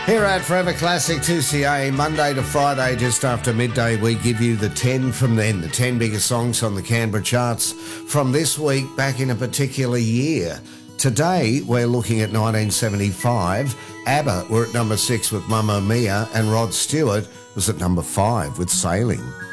Here at Forever Classic 2CA, Monday to Friday, just after midday, we give you the 10 from then, the 10 biggest songs on the Canberra charts from this week back in a particular year. Today, we're looking at 1975. ABBA were at number 6 with Mamma Mia, and Rod Stewart was at number 5 with Sailing.